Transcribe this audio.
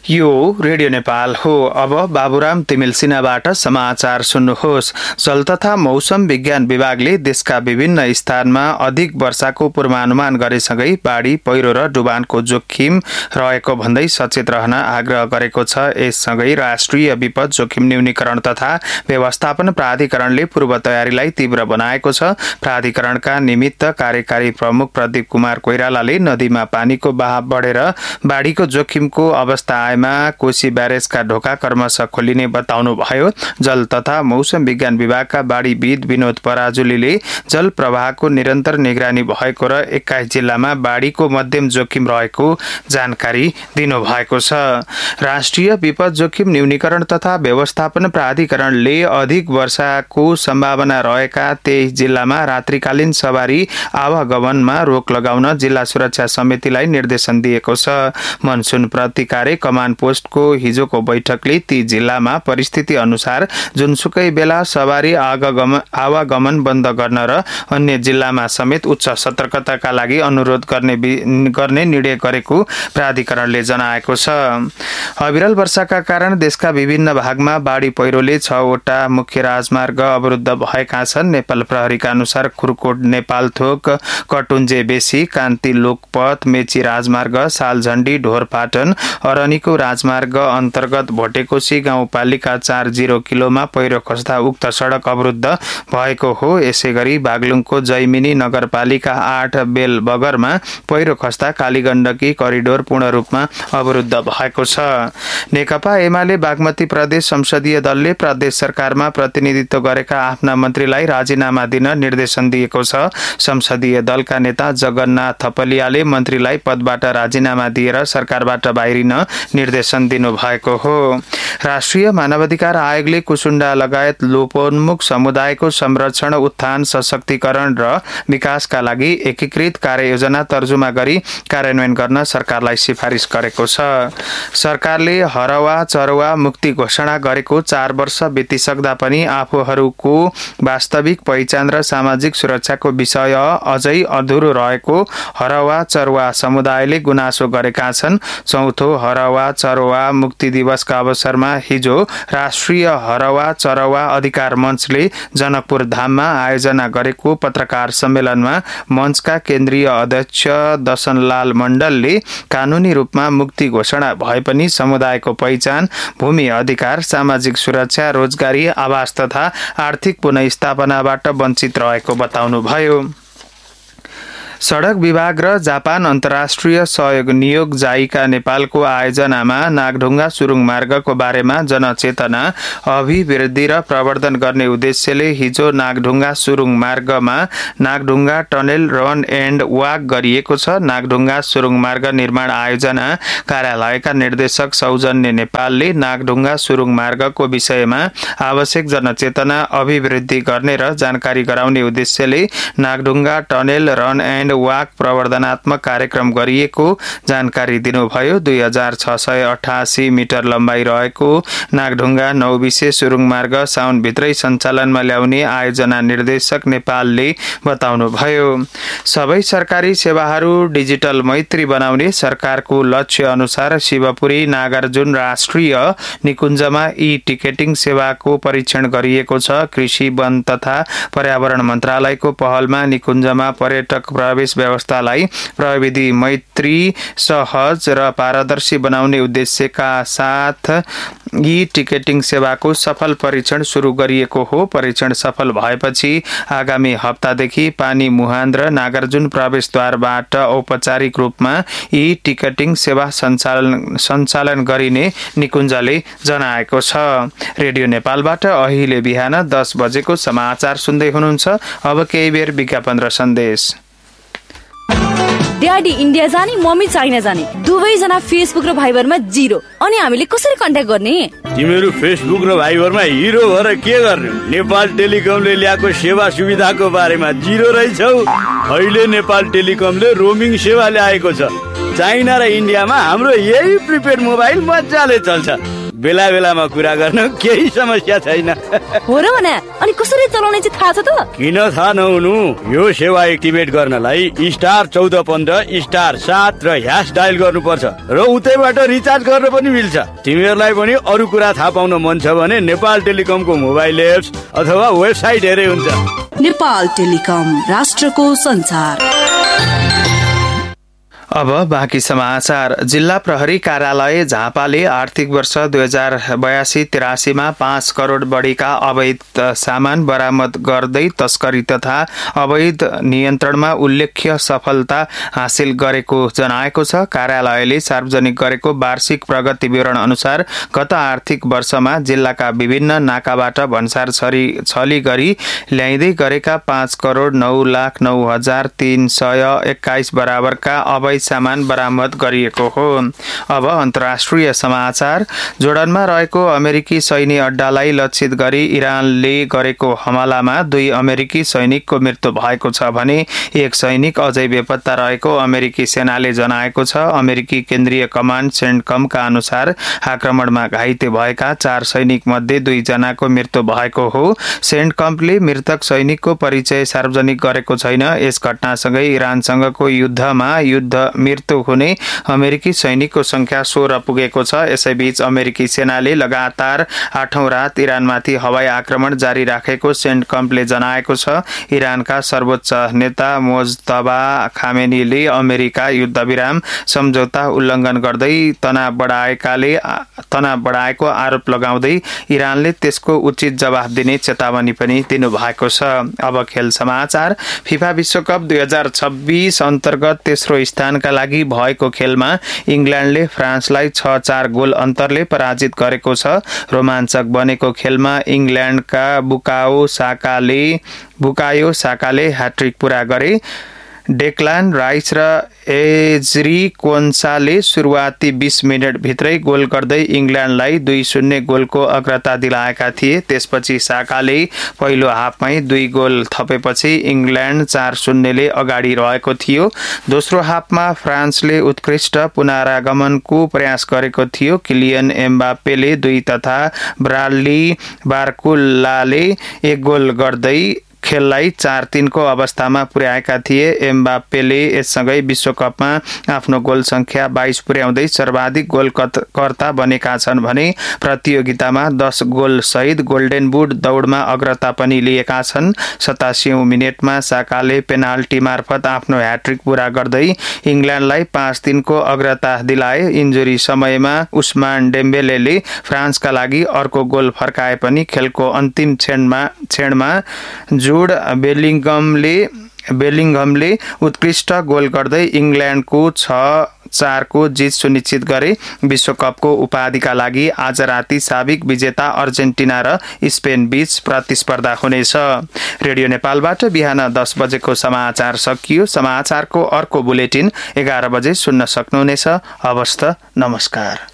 यो रेडियो नेपाल हो। अब बाबुराम तिमिल सिन्हाबाट समाचार सुन्नुहोस्। जल तथा मौसम विज्ञान विभागले देशका विभिन्न स्थानमा अधिक वर्षाको पूर्वानुमान गरेसँगै बाढी, पहिरो र डुबानको जोखिम रहेको भन्दै सचेत रहन आग्रह गरेको छ। यससँगै राष्ट्रिय विपद जोखिम न्यूनीकरण तथा व्यवस्थापन प्राधिकरणले पूर्व तयारीलाई तीव्र बनाएको छ। प्राधिकरणका निमित्त कार्यकारी प्रमुख प्रदीप कुमार कोइरालाले नदीमा पानीको बहाव बढेर बाढीको जोखिमको अवस्था आएमा कोशी ब्यारेजका ढोका क्रमशः खोलिने बताउनुभयो। जल तथा मौसम विज्ञान विभागका बाढीविद विनोद पराजुलीले जल प्रवाहको निरन्तर निगरानी भएको र 21 जिल्लामा बाढीको मध्यम जोखिम रहेको जानकारी दिनुभएको छ। राष्ट्रिय विपद जोखिम न्यूनीकरण तथा व्यवस्थापन प्राधिकरणले अधिक वर्षाको सम्भावना रहेका 23 जिल्लामा रात्रिकालीन सवारी आवागमनमा रोक लगाउन जिल्ला सुरक्षा समितिलाई निर्देशन दिएको छ। मनसुन प्रतिकार्य कमान्ड पोस्टको हिजोको बैठकले ती जिल्लामा परिस्थिति अनुसार जुनसुकै बेला सवारी आवागमन बन्द गर्न र अन्य जिल्लामा समेत उच्च सतर्कताका लागि अनुरोध गर्ने निर्णय गरेको प्राधिकरणले जनाएको छ। अविरल वर्षाका कारण देशका विभिन्न भागमा बाढी पहिरोले 6 वटा मुख्य राजमार्ग अवरुद्ध भएका छन्। नेपाल प्रहरीका अनुसार खुरकोट नेपालथोक कटुन्जे बेसी, कान्ति लोकपथ, मेची राजमार्ग, सालझण्डी ढोरपाटन, अरनीको राजमार्ग अन्तर्गत भोटेकोशी गाउँपालिका 40 किलोमा पहिरो खस्दा उक्त सडक अवरुद्ध भएको हो। यसैगरी बागलुङको जैमिनी नगरपालिका 8 बेल बगरमा पहिरो खस्दा कालीगण्डकी करिडोर पूर्ण रूपमा अवरुद्ध भएको छ। नेकपा एमाले बागमती प्रदेश संसदीय दलले प्रदेश सरकारमा प्रतिनिधित्व गरेका आफ्ना मन्त्रीलाई राजीनामा दिन निर्देशन दिएको छ। संसदीय दलका नेता जगन्नाथ थपलियाले मन्त्रीलाई पदबाट राजीनामा दिएर सरकारबाट बाहिरिन निर्देशन दिनुभएको हो। राष्ट्रिय मानवाधिकार आयोगले कुसुण्डा लगायत लोपोन्मुख समुदायको संरक्षण, उत्थान, सशक्तिकरण र विकासका लागि एकीकृत कार्ययोजना तर्जुमा गरी कार्यान्वयन गर्न सरकारलाई सिफारिस गरेको छ। सरकारले हरवा चरवा मुक्ति घोषणा गरेको 4 वर्ष बितिसक्दा पनि आफूहरूको वास्तविक पहिचान र सामाजिक सुरक्षाको विषय अझै अधुरो रहेको हरवा चरवा समुदायले गुनासो गरेका छन्। चौथो हरवा चरवा मुक्ति दिवसका अवसरमा हिजो राष्ट्रिय हरवा चरवा अधिकार मञ्चले जनकपुर धाममा आयोजना गरेको पत्रकार सम्मेलनमा मञ्चका केन्द्रीय अध्यक्ष दशनलाल मण्डलले कानूनी रूपमा मुक्ति घोषणा भए पनि समुदायको पहिचान, भूमि अधिकार, सामाजिक सुरक्षा, रोजगारी, आवास तथा आर्थिक पुनर्स्थापनाबाट वञ्चित रहेको बताउनुभयो। सडक विभाग र जापान अन्तर्राष्ट्रिय सहयोग नियोग जाइका नेपालको आयोजनामा नागढुङ्गा सुरुङ मार्गको बारेमा जनचेतना, अभिवृद्धि र प्रवर्धन गर्ने उद्देश्यले हिजो नागढुङ्गा सुरुङ मार्गमा Nagdhunga tunnel run and walk गरिएको छ। नागढुङ्गा सुरुङ मार्ग निर्माण आयोजना कार्यालयका निर्देशक सौजन्य नेपालले नागढुङ्गा सुरुङ मार्गको विषयमा आवश्यक जनचेतना, अभिवृद्धि गर्ने र जानकारी गराउने उद्देश्यले Nagdhunga tunnel run and walk प्रवर्धनात्मक कार्यक्रम गरिएको जानकारी दिनुभयो। 2688 मिटर लम्बाइ रहेको नागढुङ्गा 9 विशेष सुरुङ मार्ग साउनभित्रै सञ्चालनमा ल्याउने आयोजना निर्देशक नेपालले बताउनुभयो। सबै सरकारी सेवाहरू डिजिटल मैत्री बनाउने सरकारको लक्ष्य अनुसार शिवपुरी नागार्जुन राष्ट्रिय निकुञ्जमा टिकेटिङ सेवाको परीक्षण गरिएको छ। कृषि, वन तथा पर्यावरण मन्त्रालयको पहलमा निकुञ्जमा पर्यटक प्रवेश व्यवस्थालाई प्रविधि मैत्री, सहज र पारदर्शी बनाउने उद्देश्यका साथ टिकेटिङ सेवाको सफल परीक्षण सुरु गरिएको हो। परीक्षण सफल भएपछि आगामी हप्तादेखि पानी मुहान र नागार्जुन प्रवेशद्वारबाट औपचारिक रूपमा टिकेटिङ सेवा सञ्चालन गरिने निकुञ्जले जनाएको छ। रेडियो नेपालबाट अहिले बिहान 10 बजेको समाचार सुन्दै हुनुहुन्छ। अब केही बेर विज्ञापन र सन्देश। ड्याडी इन्डिया जाने, मम्मी चाइना जाने, दुवैजना फेसबुक र भाइबरमा 0। अनि हामीले कसरी कन्ट्याक्ट गर्ने? तिमीहरू फेसबुक र भाइबरमा हिरो भएर के गर्ने? नेपाल टेलिकमले ल्याएको सेवा सुविधाको बारेमा 0 रहेछौ। अहिले नेपाल टेलिकमले रोमिङ सेवा ल्याएको छ। चाइना र इन्डियामा हाम्रो यही प्रिपेड मोबाइल मजाले चल्छ। बेला बेलामा कुरा गर्न केही समस्या छैन। हो र भने अनि कसरी चलाउने चाहिँ थाहा छ त? किन थाहा नहुनु? यो सेवा एक्टिभेट गर्नलाई *1415*7 र # डायल गर्नुपर्छ र उतैबाट रिचार्ज गर्न पनि मिल्छ। तिमीहरूलाई पनि अरू कुरा थाहा पाउन मन छ भने नेपाल टेलिकमको मोबाइल एप्स अथवा वेबसाइट हेरे हुन्छ। नेपाल टेलिकम, राष्ट्रको संचार। अब बाँकी समाचार। जिल्ला प्रहरी कार्यालय झापाले आर्थिक वर्ष 2082-83 मा 5 करोड बढीका अवैध सामान बरामद गर्दै तस्करी तथा अवैध नियन्त्रणमा उल्लेख्य सफलता हासिल गरेको जनाएको छ। कार्यालयले सार्वजनिक गरेको वार्षिक प्रगति विवरण अनुसार गत आर्थिक वर्षमा जिल्लाका विभिन्न नाकाबाट भन्सार छली गरी ल्याइँदै गरेका 5 करोड 9,09,321 बराबरका अवैध सामान बरामद गरिएको हो। अब अन्तर्राष्ट्रिय समाचार। जोर्डनमा रहेको अमेरिकी सैन्य अड्डालाई लक्षित गरी इरानले गरेको हमलामा 2 अमेरिकी सैनिकको मृत्यु भएको छ भने 1 सैनिक अझै बेपत्ता रहेको अमेरिकी सेनाले जनाएको छ। अमेरिकी केन्द्रीय कमान्ड सेन्टकमका अनुसार आक्रमणमा घाइते भएका 4 सैनिक मध्ये 2 जनाको मृत्यु भएको हो। सेन्टकमले मृतक सैनिकको परिचय सार्वजनिक गरेको छैन। यस घटनासँगै इरानसँगको युद्धमा मृत्यु हुने अमेरिकी सैनिकको संख्या 16 पुगेको छ। यसैबीच अमेरिकी सेनाले लगातार 8औं रात इरानमाथि हवाई आक्रमण जारी राखेको सेन्टकमले जनाएको छ। इरानका सर्वोच्च नेता मोज्तबा खामेनीले अमेरिका युद्धविराम सम्झौता उल्लङ्घन गर्दै तनाव बढाएको आरोप लगाउँदै इरानले त्यसको उचित जवाफ दिने चेतावनी पनि दिनुभएको छ। अब खेल समाचार। फिफा विश्वकप 2026 अन्तर्गत तेस्रो स्थानका लागि भएको खेलमा इङ्ल्यान्डले फ्रान्सलाई 6-4 गोल अन्तरले पराजित गरेको छ। रोमाञ्चक बनेको खेलमा इङ्ल्यान्डका बुकायो साकाले ह्याट्रिक पूरा गरे। डेक्लान राइस र एजरी कोन्साले सुरुवाती 20 मिनट भित्रै गोल गर्दै इङ्ल्यान्डलाई 2-0 गोलको अग्रता दिलाएका थिए। त्यसपछि साकाले पहिलो हाफमै 2 गोल थपेपछि इङ्ल्यान्ड 4-0 ले अगाडि रहेको थियो। दोस्रो हाफमा फ्रान्सले उत्कृष्ट पुनरागमनको प्रयास गरेको थियो। किलियन एम्बापेले 2 तथा ब्राडली बार्कुलाले 1 गोल गर्दै खेललाई 4-3 को अवस्थामा पुर्याएका थिए। एम्बापेले यससँगै विश्वकपमा आफ्नो गोल संख्या 22 पुर्याउँदै सर्वाधिक गोलकर्ता बनेका छन् भने प्रतियोगितामा 10 गोल सहित गोल्डन बुट दौडमा अग्रता पनि लिएका छन्। 87औं मिनेटमा साकाले पेनाल्टी मार्फत आफ्नो ह्याट्रिक पूरा गर्दै इङ्ल्यान्डलाई 5-3 को अग्रता दिलाए। इन्जुरी समयमा उस्मान डेम्बेलेले फ्रान्सका लागि अर्को गोल फर्काए पनि खेलको अन्तिम क्षणमा जुड बेलिङ्गमले उत्कृष्ट गोल गर्दै इङ्ल्यान्डको 6-4 को जित सुनिश्चित गरे। विश्वकपको उपाधिका लागि आज राति साबिक विजेता अर्जेन्टिना र स्पेन बीच प्रतिस्पर्धा हुनेछ। रेडियो नेपालबाट बिहान 10 बजेको समाचार सकियो। समाचारको अर्को बुलेटिन 11 बजे सुन्न सक्नुहुनेछ। हवस् त, नमस्कार।